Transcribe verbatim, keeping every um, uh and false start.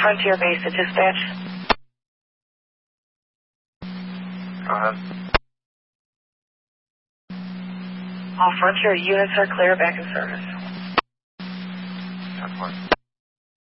Frontier Base at dispatch. Go ahead. All Frontier units are clear, back in service. ten four.